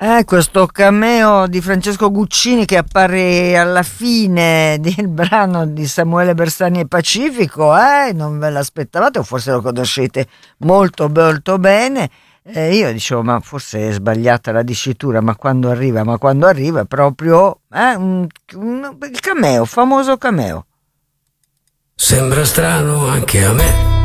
Questo cameo di Francesco Guccini che appare alla fine del brano di Samuele Bersani e Pacifico, non ve l'aspettavate o forse lo conoscete molto molto bene? Io dicevo, ma forse è sbagliata la dicitura, ma quando arriva proprio il cameo, famoso cameo. Sembra strano anche a me